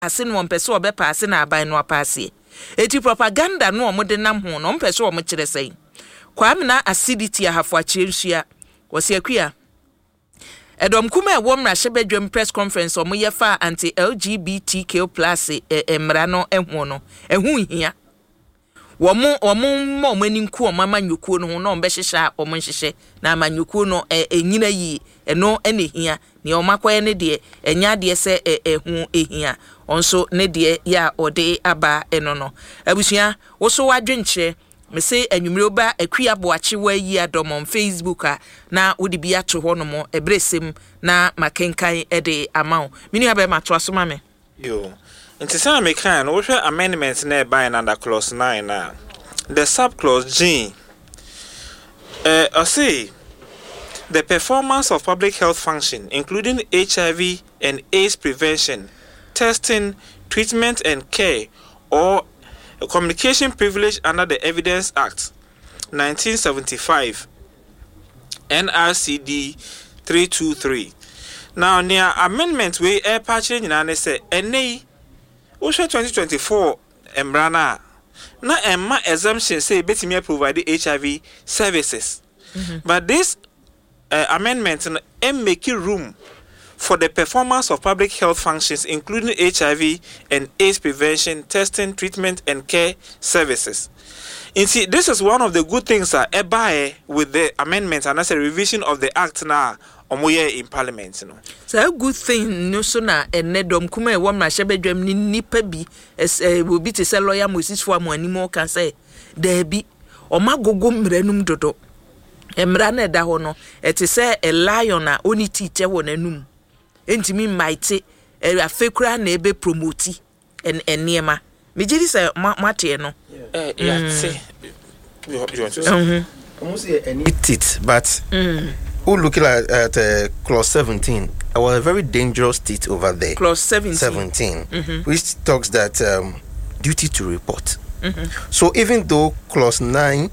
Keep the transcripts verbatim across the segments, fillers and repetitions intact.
ase no mpese obe paase na aban no apaase eti propaganda no omode nam ho no mpese o mo kire sei kwamna acidity ahafo akirensua wose akua edom kuma ewo mra hyebedwem press conference omo yefa anti L G B T Q plus emra no ehu no ehu hia womo womo mo maninku o mama nyukuo no ho no mbe hyehya omo hyehye na amanyukuo no enyina yi eno ene hia ne omakwaye ne de enya de se ehu ehia onso ne de ya ode aba eno no abusua wo so wadwenkyere me say enwumre oba akua boache wa yi adom on Facebook a na wodi bi ato ho no mo ebresem na makenkan e de amount mini aba ma to asoma me yo nti say me kan wo hwe amendment na e by under clause nine na the sub clause G uh I say the performance of public health function including H I V and AIDS prevention, testing, treatment and care or a communication privilege under the Evidence Act nineteen seventy-five N R C D three two three. Now near amendment we air patching in an say ene Osha twenty twenty-four embrana na emma exemption say betimi provide H I V services. Mm-hmm. But this uh, amendment em making room for the performance of public health functions including H I V and AIDS prevention, testing, treatment and care services. You see, this is one of the good things that uh, buy with the amendment and as a revision of the act now omoye in parliament, you know. So a good thing no so na enedom kuma e wo mra hyebedwam ni nipa bi will be to say lawyer Moses for mo animo can say there be omagogo mranum dodo emra na da ho no e te say a lion na oni teacher wo nanum entimi mighty e afekura na ebe promote en enema me gidi say mate no eh yeah say you want to say almost any it but mm. Who looking at, at uh, clause seventeen, our very dangerous state over there. Clause seventeen, seventeen mm-hmm. which talks that um, duty to report. Mm-hmm. So even though clause nine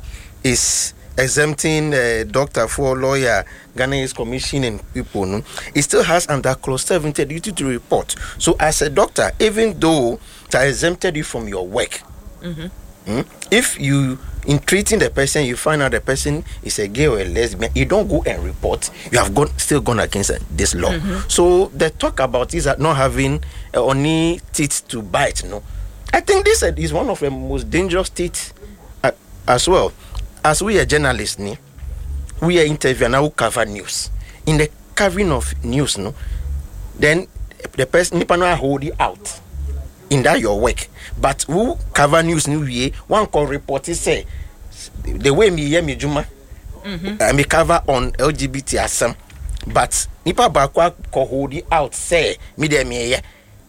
is exempting uh, doctor for lawyer, Ghanaians commission and people, no, it still has under clause seventeen duty to report. So as a doctor, even though that exempted you from your work, mm-hmm. mm, if you in treating the person, you find out the person is a gay or a lesbian, you don't go and report. You have gone still gone against uh, this law. Mm-hmm. So the talk about is that not having uh, only teeth to bite. No, I think this uh, is one of the most dangerous teeth uh, as well. As we are journalists, ne, we are interviewing now cover news. In the covering of news, no, then the person nipa no hold you out in that your work. But who cover news new year one call report is say the way me hear me juma mm-hmm. I me cover on L G B T asem but nipa ba kwa ko hold it out say me there me here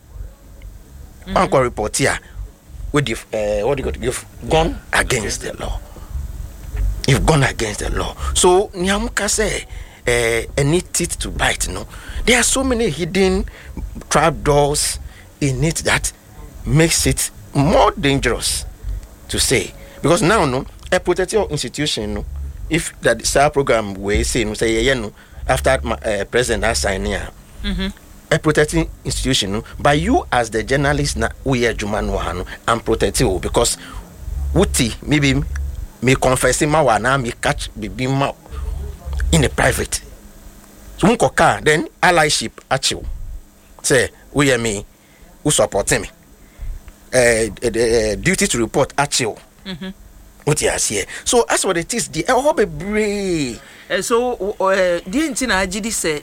mm-hmm. one call report here with the uh, what do you got you've gone against the law you've gone against the law so nyamuka say uh, any teeth to bite no there are so many hidden trap doors in it that makes it more dangerous to say because now no a protective institution no if that S A R program we say no say yeah no after uh, president has signed here mm-hmm. a protecting institution no but you as the journalist na we are juma no ha no and protective because wuti maybe me confess ma wa na me catch baby ma in the private so unko car then allyship achieve say we are me who support me Uh, uh, uh, duty to report actual. Mm-hmm. What you here? So as what it is, the oh be brave. So uh, the intina agidi say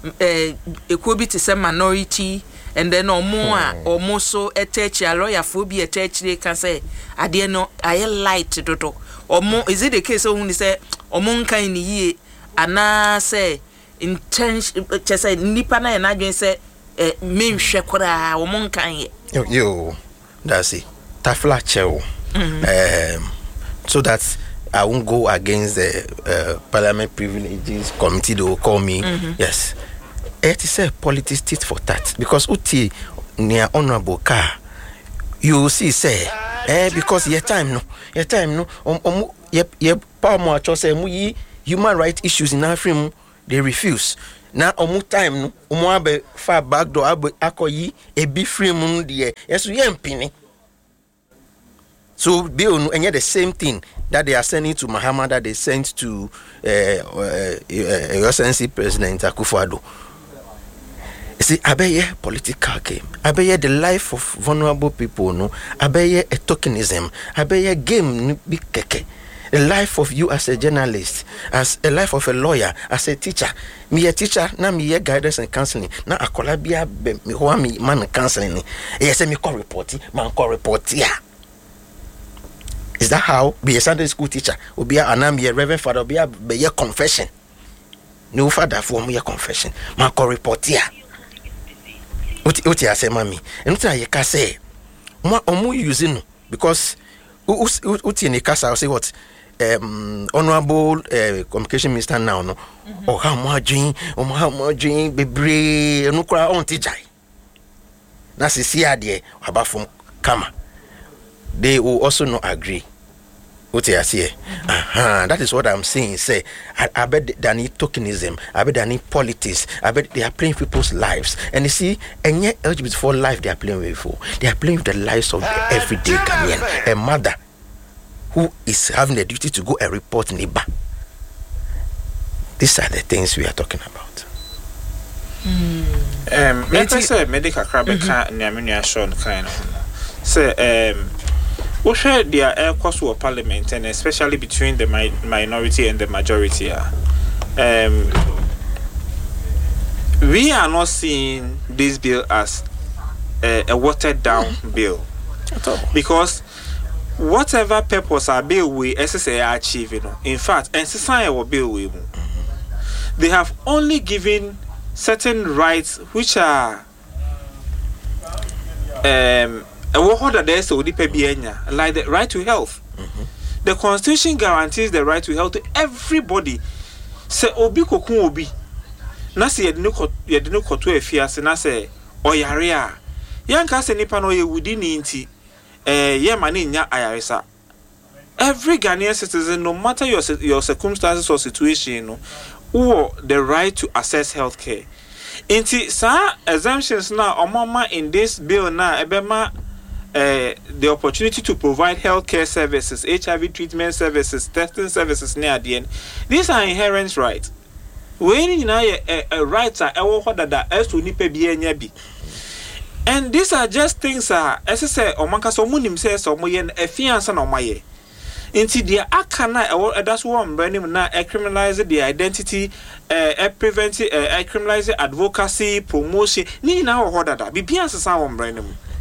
uh, could be to say minority and then or more hmm. or more so a church a lawyer phobia a church they can say I dare no I light to or more is it the case of when they say or monka in the year and say intention just say nipana and I say me shekora or monka yo. That's it. Tafla cheo. Mm-hmm. Um, so that I won't go against the uh, parliament privileges committee. They will call me. Mm-hmm. Yes. It is a politics tit for that because uti near honorable car. You see, say, eh, because your time no, your time no. Um, um, yep, yep. Power more say mu human rights issues in Africa. They refuse. na omu time no omu abe fa back door abe akoyi ebi free mu de yeso ye mpini. So bill no enye the same thing that they are sending to Mahama that they sent to uh, uh, uh, uh, President Akufo-Addo. You see, abeye political game. Abeye the life of vulnerable people, no. Abeye a tokenism. Abeye game big keke. The life of you as a journalist, as a life of a lawyer, as a teacher. Me a teacher, na me a guidance and counseling. Na akola bia me ho me man counseling. E say me call report, man call report ya. Is that how be a Sunday school teacher? Or be a anam be a reverend father, be a be a confession. No father for me a confession. Man call report ya. What what you say, mommy? And what you can say? Mo omu using because what in the casa say what um honorable uh, communication minister now no mm-hmm. or how much drink or how much drink bebre no kra on tijai na se see ade about from kama they will also not agree. What you say? Mm-hmm. Uh-huh. That is what I'm saying. Say, I, I bet they need tokenism. I bet they need politics. I bet they are playing people's lives. And you see, and yet L G B T four life they are playing with for. They are playing with the lives of the everyday Ghanaian. A mother who is having the duty to go and report neighbor. These are the things we are talking about. Mm. Um, let me say, medical crab can't near Sean kind of say, um. What should their air cost for parliament and especially between the mi- minority and the majority? Um, we are not seeing this bill as a, a watered down mm. bill because whatever purpose our bill we S S A are achieving, in fact, and society will bill we they have only given certain rights which are um. Like the right to health. Mm-hmm. The Constitution guarantees the right to health to everybody. Se obi kokun obi. Na se yedinu yedinu koto efiase na se oyare a. Yanka se nipa no ye wudi ni nti eh ye ma nya ayaresa. Every Ghanaian citizen, no matter your your circumstances or situation, no, who the right to access health care. Inti sa exemptions na omama in this bill na ebema Uh, the opportunity to provide healthcare services, H I V treatment services, testing services near the end. These are inherent rights. When you know a rights are that as to nipe bi. And these are just things are as I say omanka so munim says or moyen a fiance no maye. Inti the akana that's one branding na criminalize the identity, uh prevent uh criminalize advocacy, promotion. Ni na ho that be piansa sa one branding.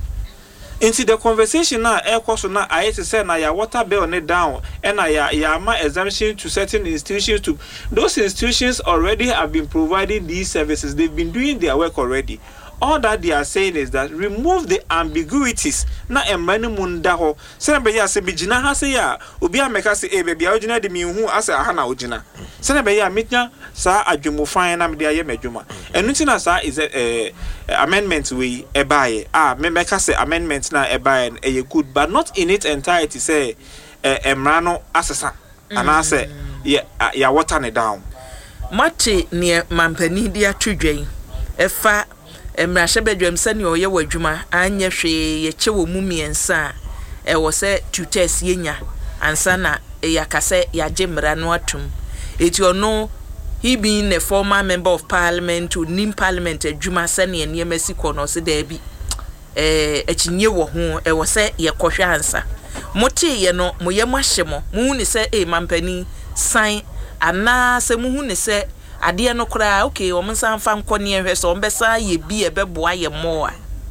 Into the conversation now, air course now, I say now your water bill on it down, and I ya my exemption to certain institutions. To those institutions already have been providing these services. They've been doing their work already. All that they are saying is that remove the ambiguities. Na emani munda ho. Sena be ya se bijina ha se ya. Obi ameka se e baby original de mi hu ase aha na ogina. Sena be ya mitnya sa adwumo fan na me de aye madwuma. Enu ti na sa is a amendment we e bae. Ah me meka se amendment na e bae e good but not in its entirety say emra no asesa. Ana say ya ya water ne down. Mate ne mampani dia twedwen. Efa emrahye bedwam sane oye wadwuma anya hwe ye chewo mu miensa e wo se tutors yenya ansa na ya kase ya jemra no atum eti ono he being a former member of parliament to nim parliament adwuma sane ene masiko no se da bi eh akinye wo ho e wo se ye kohwe ansa mote ye no moye mahye mo mu ni se e mampani san ana se mu hu ni se ade no kra okay o msan fa nkone ehwe so mbesa ye bi ebeboa ye mo a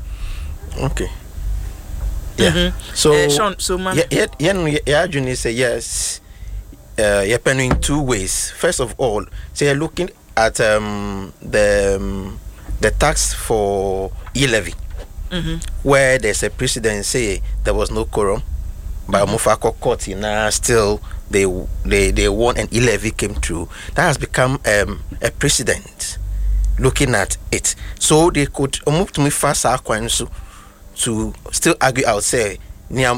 okay yeah mm-hmm. so uh, Sean, so man yeah yeah yeah Juni say yes uh you're penning in two ways. First of all, so you're looking at um the um, the tax for e-levy mm-hmm. where there's a precedent say there was no quorum but mm-hmm. Mufako court now still they they they won and e-levy came through. That has become um, a precedent looking at it. So they could move to me fast to still argue out say no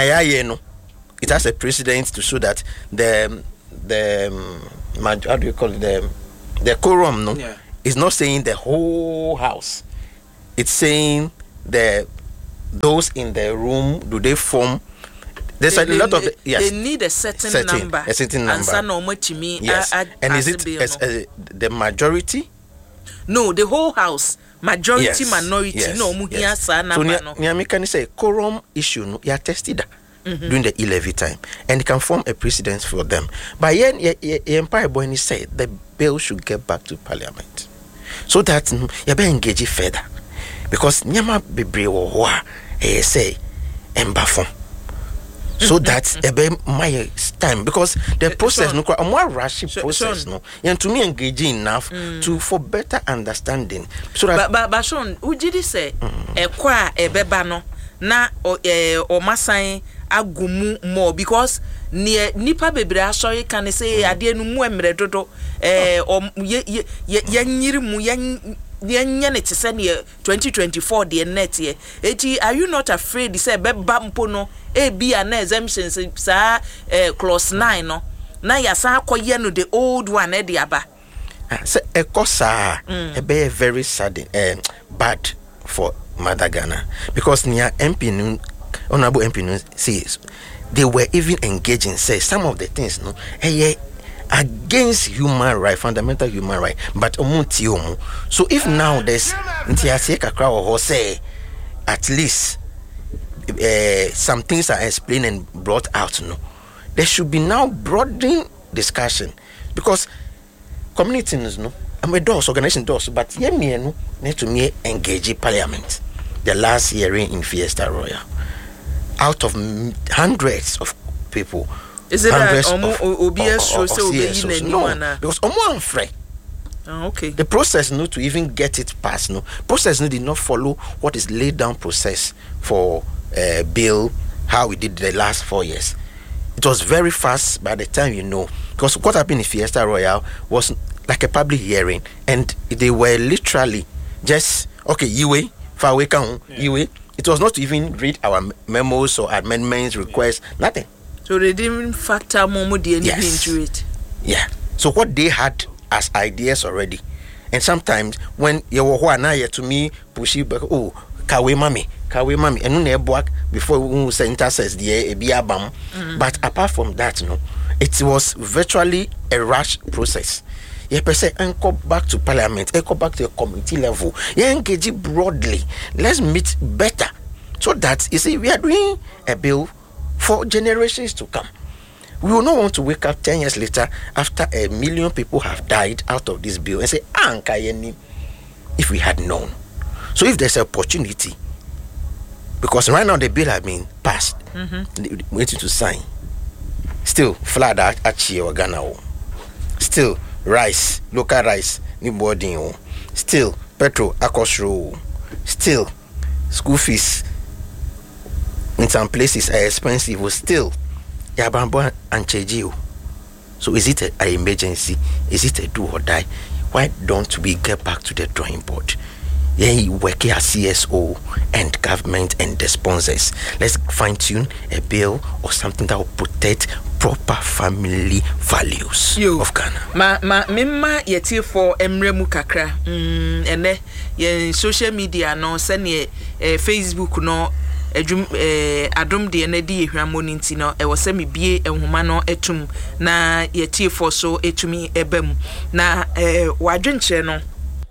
it has a precedent to show that the the um, how do you call it the the quorum no yeah. it's not saying the whole house. It's saying the those in the room, do they form? There's they, a lot of the, yes. They need a certain, certain number. A certain number. And no to me. Yes. I, I, and is it as, uh, the majority? No, the whole house. Majority, yes. minority. Yes. No, muhiya yes. sa number. So, Nyame can say quorum issue no, you are tested mm-hmm. during the e-levy time, and it can form a precedent for them. But yen Empire Boy said the bill should get back to Parliament, so that you be engaged further, because Nyama bebre wo ho a say embafon. So that ebe my time, because the process no a more rush process no and to me engaging enough mm. to for better understanding. So that but but but Sean ujidi say e kwa ebeba no na o masan agumu more, because near nipa bebre asori can say ade nu mu emre dodo eh ye ye yanyiri mu yan yenye te say near twenty twenty-four the net ye eti. Are you not afraid say beba mpo no e bi an exemptions sa eh, clause nine no na ya sa akoye no the old one e de aba say e kosa e be very sad eh, bad for Mother Ghana, because near M P no honorable M P no says they were even engaging say some of the things no eh against human right, fundamental human right, but omunti omu. So if now there's ntiase kakra or say at least uh, some things are explained and brought out, no, there should be now broadening discussion, because communities no I'm a doors organization doors, but yeah me no need to me engage Parliament. The last hearing in Fiesta Royal, out of hundreds of people. Is it that omo obi show say obi yin no, because omo amfre. Oh, okay. The process no to even get it passed no. Process no did not follow what is laid down process for uh, bill how we did the last four years. It was very fast by the time you know, because what happened in Fiesta Royal was like a public hearing, and they were literally just okay, you far away count you. It was not to even read our memos or amendments, requests, yeah. Nothing. So they didn't factor more the anything yes. into it. Yeah. So what they had as ideas already, and sometimes when you were now to me push it back, oh, kawe mami, kawe mami, and no work before we center says the ebiabam. But apart from that, no, it was virtually a rush process. You per se go back to Parliament, go back to the committee level, you engage broadly. Let's meet better, so that you see we are doing a bill for generations to come. We will not want to wake up ten years later after a million people have died out of this bill and say, ah, if we had known. So if there's an opportunity, because right now the bill has been passed, mm-hmm. waiting to sign, still flood at your Ghana, still rice, local rice, new boarding, still petrol, akosro, still school fees in some places are expensive, still Yabambo and Chejio. So is it an emergency? Is it a do or die? Why don't we get back to the drawing board? Yeah, work as C S O and government and the sponsors. Let's fine tune a bill or something that will protect proper family values Yo. Of Ghana. Ma ma mimma yeti for emremu kakra. Mm ene ye social media no send ye eh, Facebook no edum eh adom de na di ehwamo nti no e wose me bie ehoma no etum na yeti for so etumi ebam na eh wadwenche no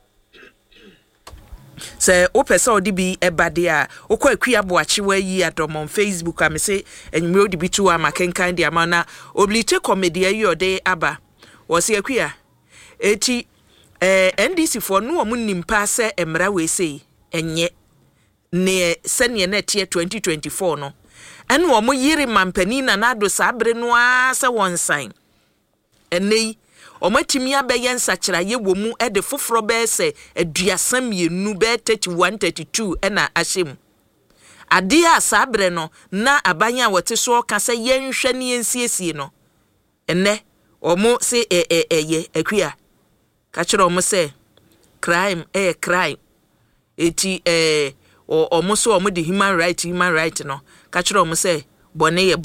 se o pesa odi bi ebade a okwa akua boache wa yi adom on Facebook am se enwure odi bi tu ama kenkan dia ma na oblite comedy ayi ode aba wo se akua eti eh N D C for no omun nimpa se emra we sei enye ne sene na tie twenty twenty-four no ene wo mo yiri mampani na na do sabre no a se won sign enei o matimi abeyen sachira ye wo mu e de foforo be se aduasam yenu be thirty-one thirty-two ena ahyem ade a sabre no na abanya wote so ka se yenhwe ne yensiesie no ene o mo se e e eye akua ka kire o mo se crime eh crime eti eh o omo so omo the human right human right no ka kire omo say bone ye bone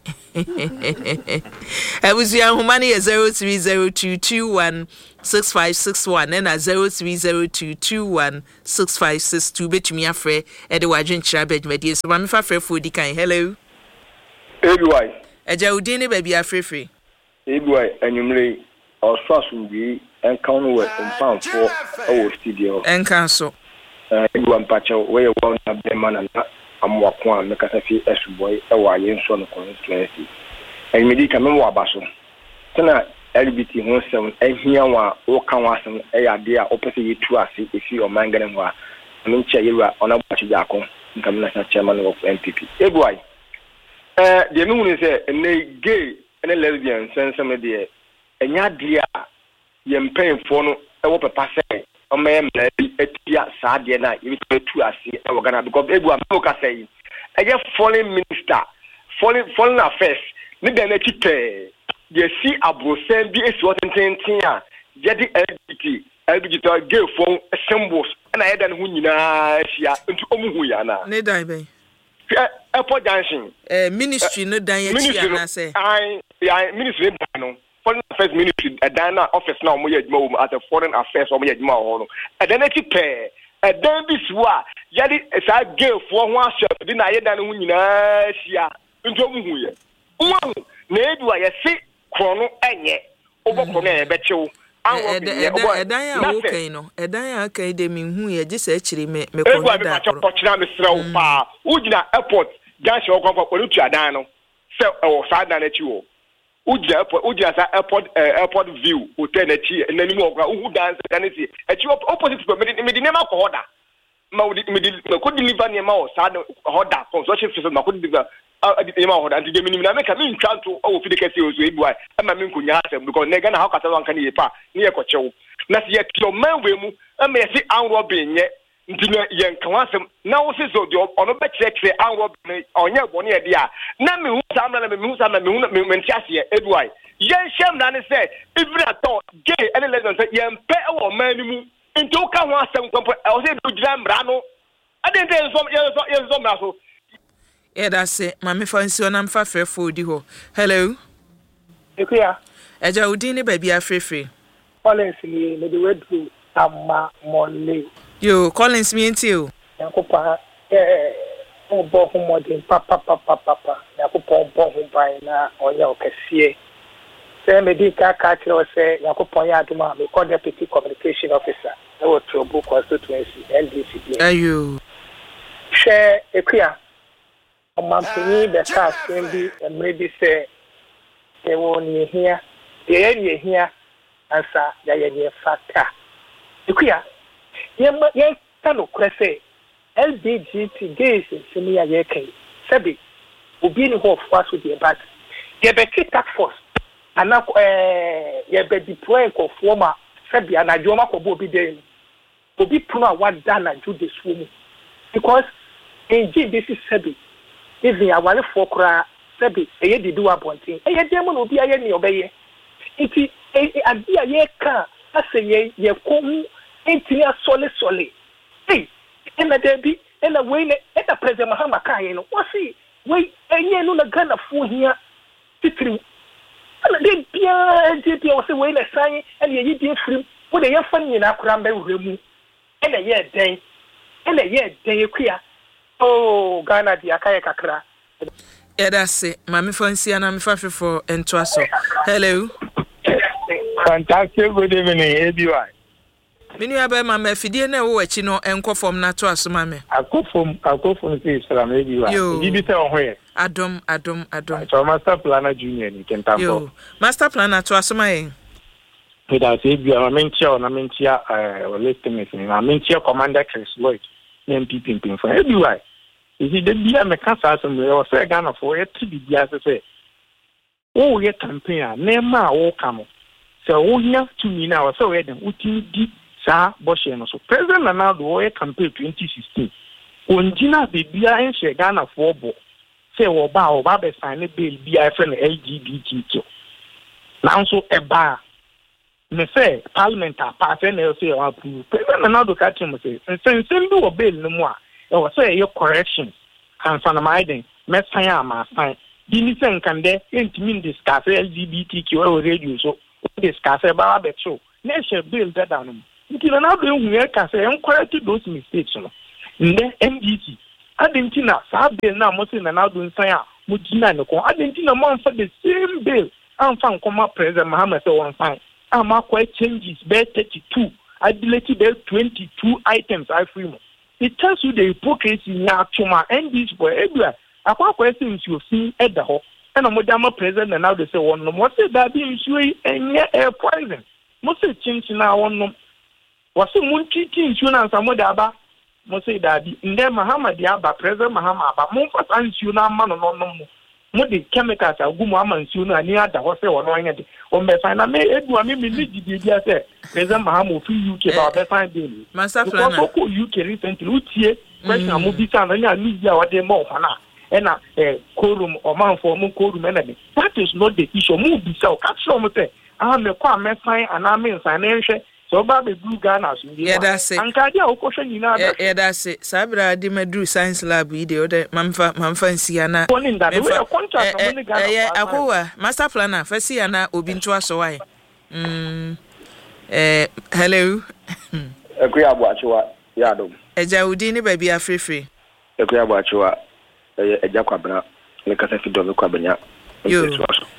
Ebusia humani is zero three zero two two one six five six one and zero three zero two two one six five six two. Bet me a free at the Wajin Chabed Medias. One for free food. Hello. A B Y. A Jaudini baby a free free. A B Y and you may or trust will be and count with some pound for our studio and council. One patch where you won't have the man and I'm walking because I feel as boy or I am son of constituency. And me come in Wabasso. Tonight, L B T one seven, and here one or can was an idea opposite to us if you are mangan. I mean, you are on a batch Jaco, becoming as chairman of N P P. A boy. Uh, the moon is a gay and a lesbian, send some idea. And ya dear, you paying for no, I hope a passe. O me mle etia saade na you to tu ase e wogana because ebu amoka say e get foreign minister foreign foreign affairs ni dem na kite ye si abrosen bi esi wotententin a ye di L G B T L G B T gay phone symbols na ye dan hu nyina hia nti omu hu ya na ne dan ben airport junction eh ministry no dan ye chia na say I I ministry dan no Foreign Affairs Ministry, a Dana office now, at a Foreign Affairs or Yajma, and then it's pay. And then this war, Yadi is a girl for one shot, didn't I? Than Unia, into Muya. One, Nedua, a sick chrono, and yet over Corne, bet you. Edaya okay no. Edaya okay de me hu ye just actually me me ko da. E gwa me Mister Pa. Ujina airport, Junction Okwa Olutu Adano. Se o sa na na chi wo. Ujia airport, Ujia sa airport airport view hotel na chi na ni mo okwa uhu dance na si. E chi opposite to me me di nema ko hoda. Ma me di me ko deliver nema o sa hoda. Construction system ma ko deliver nema hoda. Anti de minimum na me ka me ntwa to o fi de kase o so ebu ai. E ma me nkunya asem because na ga na how kasa wan kan ye pa. Ni ye ko chew. Na si ye to man we mu e me si anro be nye. Nti na ye nkan asem na wo se so de ono be kire kire anro be onye bone ye dia. Na me hu sam na me hu sam na me hu me ntiase ye ebu ai. Ye shem na ne say even at all gay any legend say ye mpe e wo man ni mu. Nti o ka ho asem kwampo e wo se do gira mra no. Ade nte so ye so ye so mra so. Yeah, that's it. Mami fancy on am fa free food ho. Hello. Ekuya. Eja udini baby a free free. Collins ni me the word to ama mole. Yo, Collins me into you. Yakopa eh o bo ho modern papa papa papa. Yakopa bo ho bai na onya okese. Say me di ka ka kire say Yakopa ya aduma me call deputy communication officer. E wo Trobo constituency L D C B. Ayo. Share Ekuya. Omampini the cast be and maybe say they won't hear the area here answer the area factor. Ekuya, ye tano krese L B G T gays in senior year K. Sabi, Ubi ni ho fast with the back. Ye be task force. And now eh ye be deploy ko former Sabi and Ajoma ko bo bi dey. Obi puna what done and do this woman. Because in G this is Sabi. Even awale for kra sebi eye didu abontin eye dem no obi aye ni obeye nti ade aye ka aseye ye komu enti asole sole hey ena debi ena we ne ena president Mahama kai no wasi we enye no na Ghana fo hia titiri ana de bia de bia wasi we na san ena ye di firim wo de ye fan nyina kra mba wuremu ena ye den ena ye den Ekuya. Oh, Ghana di akaya kakra. Yeah, that's it. Mami fancy and I'm faffy for Entwaso. Hello. Fantastic. Good evening, A B Y. Minu abe mama fidie na wo achi no enko form na to aso mame. Akofom akofom say salam A B Y. Bibi say on here. Adom adom adom. So master planner junior ni kentambo. Yo, master planner to aso maye. With us A B Y, na mentia na mentia eh listening ni na mentia commander Chris Lloyd. M P pimping for A B Y. You see, the beer me can't say something. I was saying Ghana for it to be just say, oh, your campaign, Nema, oh, come. So, oh, you have to me now. So, we didn't deep, sir, Bosch, and so President Ronaldo, oh, campaign twenty sixteen. When Gina the beer and she Ghana for bo, say, oh, bow, Baba sign a bill, be I friend L G B T Q. Now, so a bar. Me say, Parliament, pass and they'll say, oh, President Ronaldo catch him, say, and send do a bill no more. I was say your correction and from my day, Messiah, my sign, Dini sen kande ntimi discuss L G B T Q or radio so discuss about the show. Nation bill that down. Until another we can say enquire those mistakes no. Nde N D C. Adentina sa bill na mo say na now do nsan a mo gina no ko. Adentina mo for the same bill. Am fan come President Mahama say one fine. Am quite changes be thirty-two. I deleted there twenty-two items I free mo. It tells you the hypocrisy na chuma N D C for everywhere. Akwa questions you see at the hole. And a modern president and now they say one no more say that being sweet and yet air poison. Most say change now one no. Was it moon treating insurance and modaba? Most say that in there Mahama Diaba, President Mahama, but more for and you now man no no. Mo the chemicals are good man sooner and near the horse or no anything. On the final may do I mean need the say President Mahama free U K about the fine daily. Master Flana U K recently here question movie and media what they more for now. And a quorum or man for more quorum enemy. That is not the issue. Move the cell. Catch some of it. I am a quam sign and I mean financial. So about the blue gunners. Yeah, that's it. And Kadia Okosha, you know, yeah, that's it. Sabra Dimadru Science Lab video, the Mamfa Mamfa and Siana. One in that way, a contract. Yeah, Akoa, Master Planner, Fessiana, Ubintua, so I. Hm. Hello. Agree about what? Yadom. A Jaudini baby are free free. Agree about what? A Jacquabra, like I said, Don Cabana. You.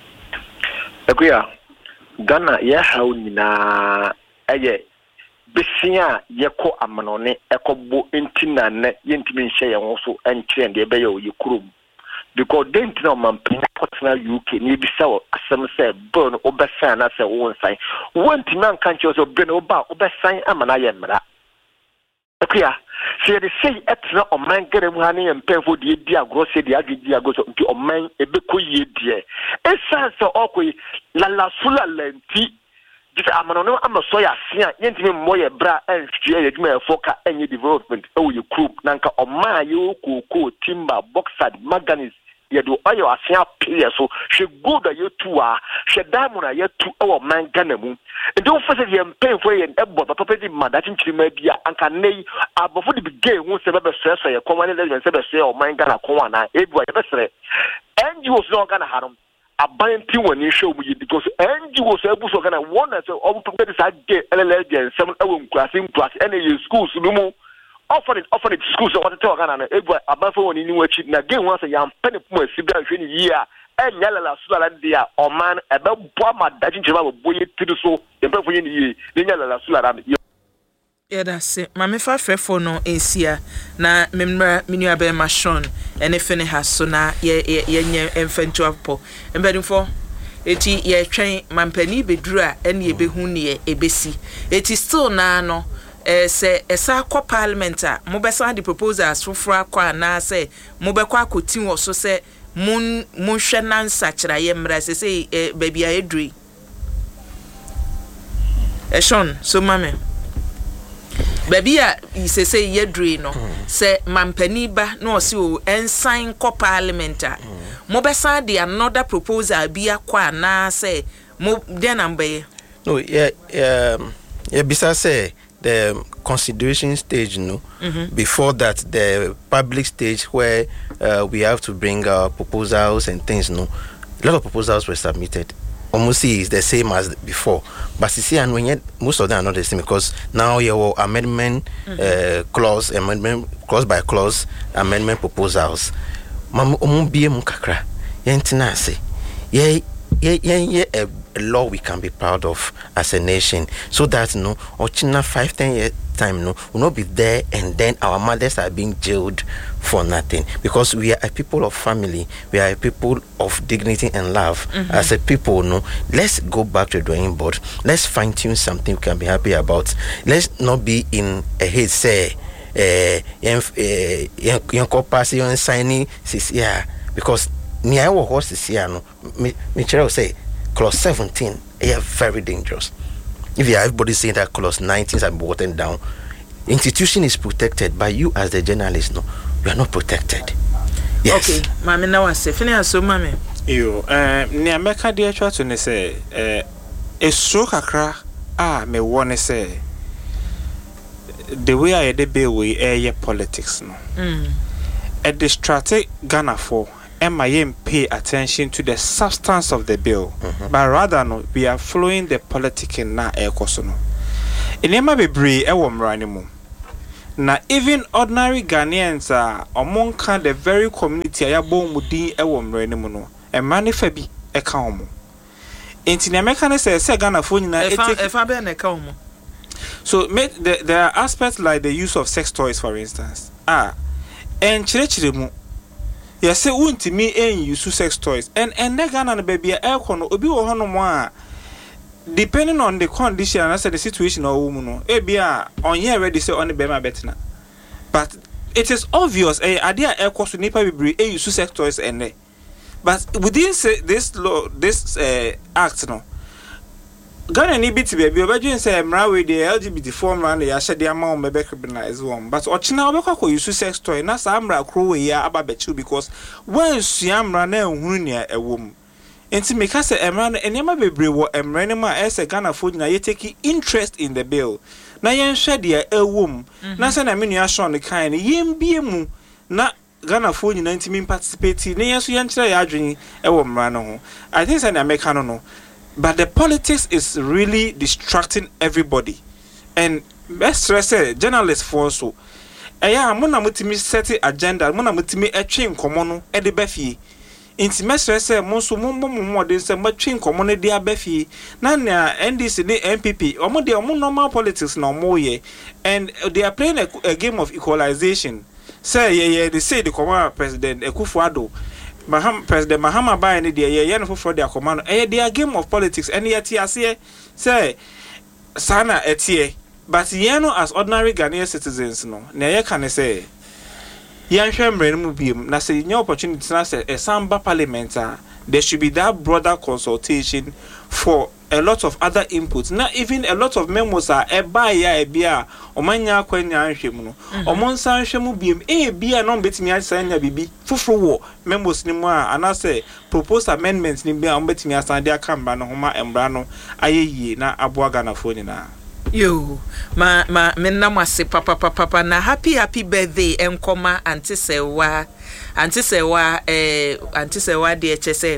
Agree. Ghana, yeah, how na. Aye, Bessia, Yako Amanone, Ecobo, Intina, Yentimin Shay, and also entry and the Bayo, you crum. Because then no man, personal U K, maybe so, as some say, burn or Bessan as a one sign. One man can't also bring about or Bessan, Amanayamra. Clear. See, they say, Etna or man get a money and pay for the idea, grossy the idea goes to a man, a big dear. It sounds so awkward, La La Sula Lenti. This amano I'm a soya sia yentime moye bra and share the foka any development oh you group nanka o ma yo ko timber bauxite manganese ye do oil asia player so she good you two are she diamond ye two our man Ghana mu and don't forget you pay for ye ebo property man that nchima bia anka nei abofo de begin won se be stress ye common le se be say o man Ghana ko ana e bua ye be sere N G Os no Ghana harum Abayan Tiwani show me because N G O was able to get one as all to get this L L and seven classing plus any schools no offer it offer it schools or what to talk on about for in which again once a young penny for a year and Yala Sularandia or man about Bama Dajin boy to do so the for ye Yala Sularan. Yeah, that's it. Mamma Fafrefo no Asia na memra minua be mashon ene fene haso na ye ye nye emfentu apo embedufo eti ye twen mampani beduru a ene ye behu ne ebesi eti still na no eh se esa kwa parliament a mo besa the proposals fufura kwa na se mo be kwa kotin wo so se mun mun hwe na nsakira ye mra se se baby a edri e shon so mame Baby, he say say ye dre no. Say mampani ba no si o ensign ko parliamenta. Mo besa de another proposal bi akwa na say mo den ambe. No, yeah, um, yeah, besides say the consideration stage, no. Mm-hmm. Before that, the public stage where uh, we have to bring our proposals and things, no. A lot of proposals were submitted. Almost is the same as before, but you see, and when yet most of them are not the same because now your amendment mm-hmm. uh, clause, amendment clause by clause, amendment proposals. Mam umbi mukakra, yentina say, ye ye ye a law we can be proud of as a nation, so that no, or China five ten year time no will not be there, and then our mothers are being jailed for nothing because we are a people of family, we are a people of dignity and love. Mm-hmm. As a people, no, let's go back to the drawing board. Let's fine tune something we can be happy about. Let's not be in a hate say, eh, young corpus, young signing, yeah, because me I will horse this year, no, me, me say clause seventeen, yeah, very dangerous. If you have everybody saying that clause nineteen is watered down, institution is protected, by you as the journalist, no, you are not protected. Yes. Okay, mami now I say, finish so mami. You, uh, ni America dear church to say, uh, a stroke akra, ah, me wanna say, the way I did be we air politics, no. Mm. A distracted Ghana for, Emma Yem pay attention to the substance of the bill, mm-hmm. but rather no, we are following the politicking na ekosono. In Emma Bebre, Ewom Ranimu. Na even ordinary Ghanaians are among the very community ayabo mudi Ewom Ranimu no, a manifabi ekaomo. Inti na mekane se se Ghana phone na efa be na ekaomo. So make the, there are aspects like the use of sex toys, for instance. Ah, and chire chire mu. You say won't me and use sex toys, and and that Ghana baby air kono obi wo hono mo a depending on the condition and the situation or woman no e bia on here ready say on the bema betina. But it is obvious eh adia air koso nipa bibiri e use sex toys and but within say, this law this uh, act no Ghana ni biti baby obedwen say mra we the L G B T four mra na ya hyede ama o mebe criminalize one but ochina obekwa ko use sex toy na sa mra kro we ya aba bechu because when sua mra na ehunu ne ewom enti me ka say emra na enema bebre wo emra ne ma ese Ghana fo nyina ye take interest in the bill na yen hwede ya ewom na say na me nua Sean kan ne yen bie mu na Ghana fo nyina ntimi participate ne yen so yen kire ya adwen ewo mra no ho I think say na me ka no no. But the politics is really distracting everybody. And best stress journalists for so. Eya mo na mutimi set agenda, mo na mutimi etwe nkomo no e de bafie. Inti best stress mo so mo mo mo de se matwe nkomo no de abafie. Na na N D C ne N P P, omo de omo normal politics na omo ye. And they are playing a, a game of equalization. Say yeah yeah they say the former president Akufo-Addo Maham President Mahama Ba any day ye no for their command eh their game of politics and yet here say sana etie but ye no as ordinary Ghanaian citizens no na ye can say yan hwemre no biem na say new opportunity na say a samba parliament there should be that broader consultation for a lot of other inputs not even a lot of memos are e buy ya e bia omanya akwanya anhwem no omonsa anhwem biem e bia no betimi asanya bibi fufuru wo memos ni mu a anase proposed amendments ni bia betimi asande akamba no homa embra no ayeyie na aboa Ghana fo ni na yo ma ma menam ase papa papa papa na happy happy birthday enkoma antisewa antisewa eh antisewa de chese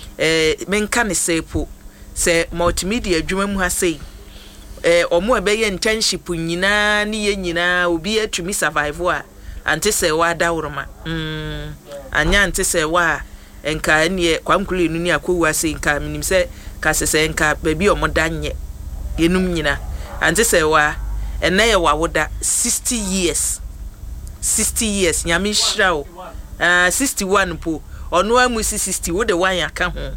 eh menka ne sepo se multimedia adwuma mu ha sei eh omo ebeye internship nyina ne ye nyina obi atumi survive a antisewa dawroma mm anya antisewa enka ne kwamkulu enu ni akowu ase nka minim se ka sese enka baby omo danye yenum nyina antisewa ene ye wawoda sixty years sixty years nyame hirawo ah sixty-one po ono amu sixty wo de wan aka ho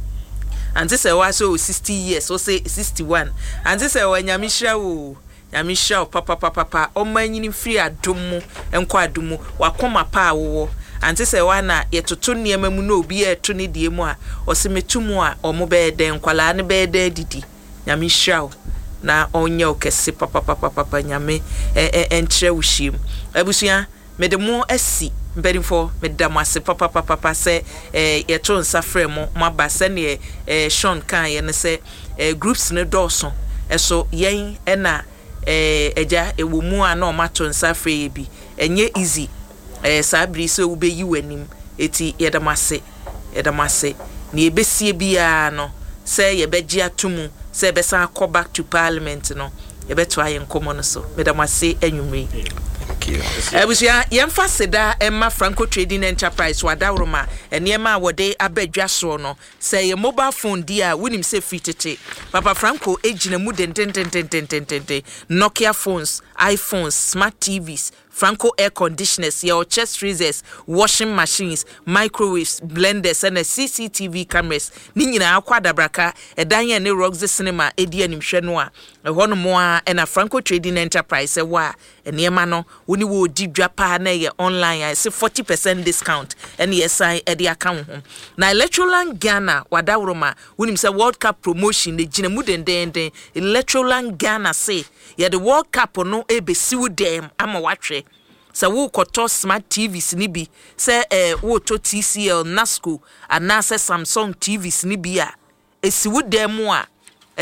antisewa so sixty years so say sixty-one antisewa nyame hirawo nyame hirawo papa papa papa o manyini free adomu enko adomu wakoma pa awo antisewa na yetoto niema mu na obi eto ne die mu a osemetumu a omo be den kwala ne be de didi nyame hirawo na onye okese papa papa papa nyame entre wushim abusua medemo asi mberimfo medamase papa papa papa se eh yeto nsafre mo mabase ne eh Sean kan ye ne se eh groups ne doso eso yen ena eh eja ewomu a na o mato nsafre bi enye easy eh sabri se wo beyi wanim eti yedamase yedamase ne ebesie bia no se ye beji atumu se besa go back to parliament no ye beto ayen komo no so medamase anwumre Ebusia yemfa seda Emma Franco Trading Enterprise wadawroma enema wode abadwa so no say your mobile phone dia winim say free tete Papa Franco ejina mu den den den den den den Nokia phones, iPhones, smart T Vs, Franco air conditioners, your chest freezers, washing machines, microwaves, blenders and C C T V cameras. Ni nyina akwada braka edanye ne Roxy Cinema edi animhwe no a ehono mo a na Franco Trading Enterprise wa enema no woni wo didwa pa na ye online I say forty percent discount and yes I e dey account ho na Electroland Ghana wadawroma wonim say World Cup promotion de gina mu den den den Electroland Ghana say ye the World Cup no e be siwu dem ama watwe sa wo koto smart T Vs ni bi say eh wo to T C L Nasco and na say Samsung T Vs ni bi a esiwu dem a eh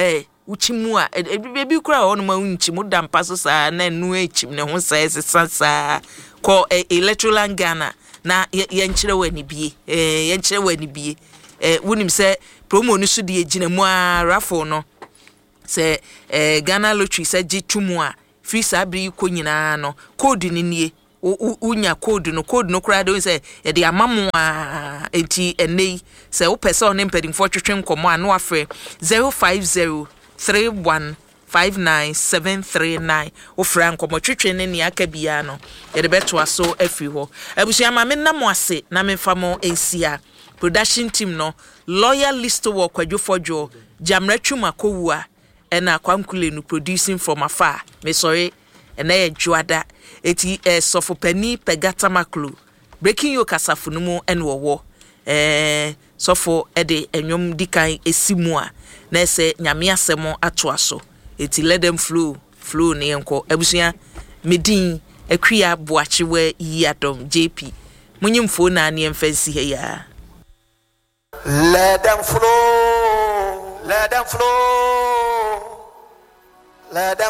uchimu a ebi kura ono ma unchimu dampa so saa na enu echim ne ho saa sesa ko electoral Ghana na ye nkyere wani bie eh ye nkyere wani bie eh wonim se promo no so de egina mu a rafo no se eh Ghana lottery se gitumu a free sabri ko nyina no code ni nie unya code no code no kura do say e de amamu a enti enei say wo pese on impeding for twetwen komo anu afre zero five zero three one five nine seven three nine wo fra nkomo twetwen ne ne aka bia no e de beto aso afi ho abusia ma me nam ase na me famo ensia production team no lawyer list wo kwadwofojo jamratwuma kowua ena kwankule no producing from afar me sorry ena ye juada eti eh, sofopani pegata maklu breaking yo kasafo no mu ene wo eh sofo ede enwom dikan esimu a na ese nyame asemo atoaso eti let them flow flow ne enko abusia medin akua boachewe yadom jp munyimfo na ne emfansi he ya let them flow let them flow let them